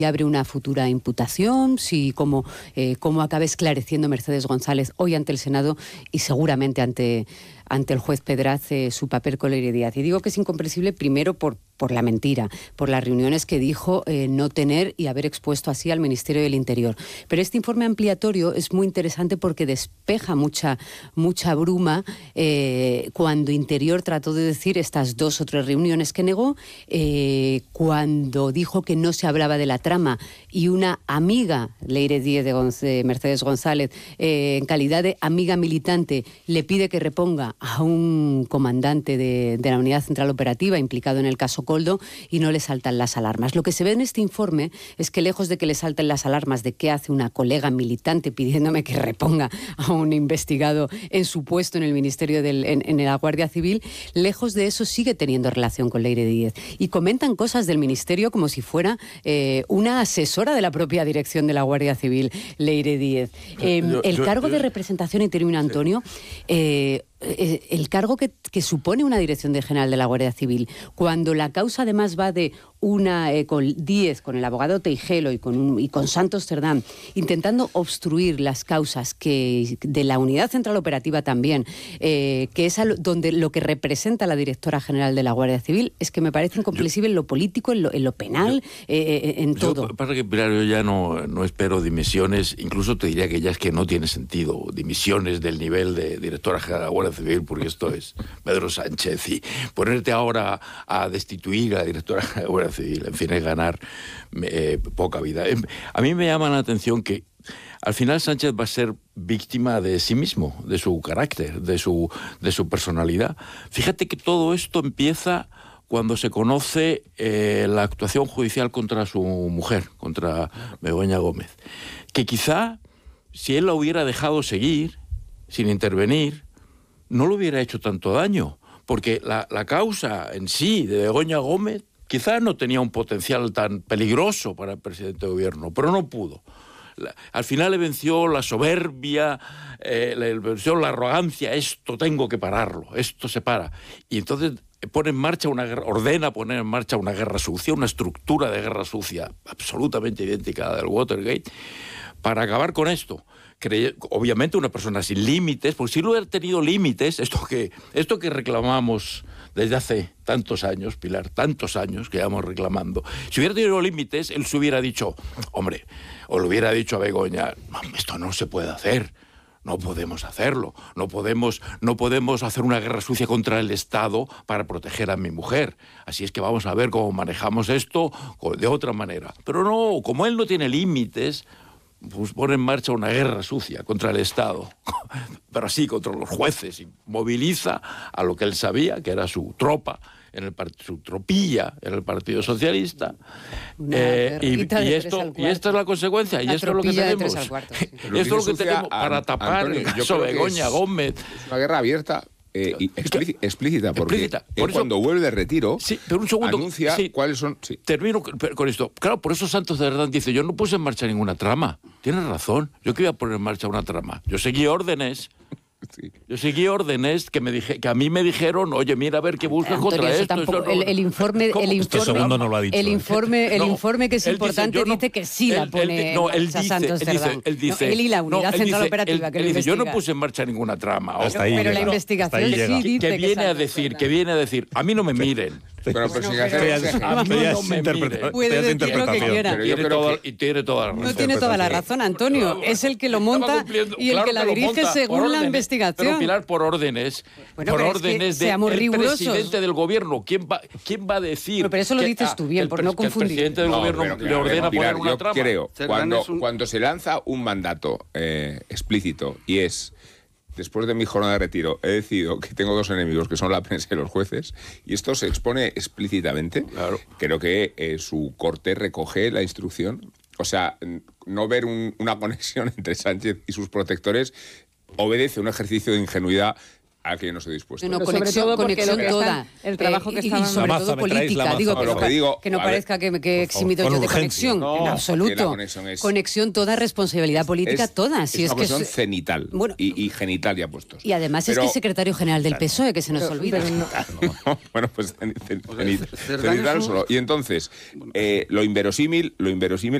abre una futura imputación, si cómo acaba esclareciendo Mercedes González hoy ante el Senado y seguramente ante el juez Pedraza su papel con Leire Díaz. Y digo que es incomprensible primero por la mentira, por las reuniones que dijo no tener y haber expuesto así al Ministerio del Interior. Pero este informe ampliatorio es muy interesante porque despeja mucha bruma cuando Interior trató de decir estas 2 o 3 reuniones que negó, cuando dijo que no se hablaba de la trama y una amiga, Leire Díaz de Mercedes González, en calidad de amiga militante, le pide que reponga a un comandante de la Unidad Central Operativa implicado en el caso Coldo y no le saltan las alarmas. Lo que se ve en este informe es que lejos de que le salten las alarmas de qué hace una colega militante pidiéndome que reponga a un investigado en su puesto en el Ministerio en la Guardia Civil, lejos de eso sigue teniendo relación con Leire Díaz. Y comentan cosas del Ministerio como si fuera una asesora de la propia dirección de la Guardia Civil, Leire Díaz. El cargo de representación, y termino, Antonio, el cargo que supone una dirección general de la Guardia Civil, cuando la causa además va de con Díez, con el abogado Teijelo y con Santos Cerdán, intentando obstruir las causas de la Unidad Central Operativa también, que es donde lo que representa la directora general de la Guardia Civil, es que me parece incomprensible en lo político, en lo penal, en todo. Pasa que, Pilar, yo ya no espero dimisiones, incluso te diría que ya es que no tiene sentido dimisiones del nivel de directora general de la Guardia Civil, porque esto es Pedro Sánchez, y ponerte ahora a destituir a la directora general de la Guardia Civil, en fin, es ganar poca vida. A mí me llama la atención que al final Sánchez va a ser víctima de sí mismo, de su carácter, de su personalidad. Fíjate que todo esto empieza cuando se conoce la actuación judicial contra su mujer, contra Begoña Gómez, que quizá si él la hubiera dejado seguir, sin intervenir, no le hubiera hecho tanto daño, porque la causa en sí de Begoña Gómez quizás no tenía un potencial tan peligroso para el presidente de gobierno, pero no pudo. Al final le venció la soberbia, le venció la arrogancia, esto tengo que pararlo, esto se para. Y entonces ordena poner en marcha una guerra sucia, una estructura de guerra sucia absolutamente idéntica a la del Watergate, para acabar con esto. Obviamente una persona sin límites, porque si no hubiera tenido límites, esto que reclamamos desde hace tantos años, Pilar, tantos años que llevamos reclamando, si hubiera tenido límites, él se hubiera dicho, hombre, o le hubiera dicho a Begoña, esto no se puede hacer, no podemos hacerlo, no podemos hacer una guerra sucia contra el Estado para proteger a mi mujer, así es que vamos a ver cómo manejamos esto de otra manera. Pero no, como él no tiene límites, pues pone en marcha una guerra sucia contra el Estado, pero así contra los jueces, y moviliza a lo que él sabía, que era su tropa, su tropilla en el Partido Socialista, y esta es la consecuencia, y esto es lo que tenemos. Esto es lo que tenemos para tapar Antonio, el caso de Begoña Gómez. Una guerra abierta. Explícita, porque cuando vuelve de retiro, sí, pero un segundo, anuncia cuáles son... Sí. Termino con esto. Claro, por eso Santos Cerdán dice, yo no puse en marcha ninguna trama. Tienes razón, yo que iba a poner en marcha una trama. Yo seguí órdenes... Sí. Yo seguí órdenes que a mí me dijeron, oye, mira a ver qué buscas contra esto. El informe que es importante dice que sí la pone Santos Cerdán. Él y la Unidad Central Operativa que lo investiga. Yo no puse en marcha ninguna trama. Pero la investigación sí dice que viene a decir, a mí no me miren. Pero si puede decir lo que quiera. Y tiene toda la razón. No tiene toda la razón, Antonio. Es el que lo monta y el que la dirige según la investigación. Pero Pilar, por órdenes del presidente del gobierno. ¿Quién va a decir? Pero eso lo dices tú bien, por no confundir. El presidente del gobierno le ordena poner una trama. Yo creo, cuando se lanza un mandato explícito y es... Después de mi jornada de retiro he decidido que tengo 2 enemigos, que son la prensa y los jueces, y esto se expone explícitamente. Claro. Creo que su corte recoge la instrucción. O sea, no ver una conexión entre Sánchez y sus protectores obedece un ejercicio de ingenuidad a que no estoy dispuesto. No, Pero sobre todo porque lo que toda. están- el trabajo que y estaban- sobre La maza, todo me traéis la política. maza. Digo, No, lo que digo, que no a ver, parezca que he eximido con yo de urgencia. conexión. No, En que absoluto. la conexión es- Conexión toda, responsabilidad política toda. Si es es una que cuestión es- cenital Bueno, y genital ya puestos. y además es Pero- que el secretario general del PSOE, que se nos olvida. Pero no- Bueno, pues Cerdaño cenital es un- solo. Y entonces, lo inverosímil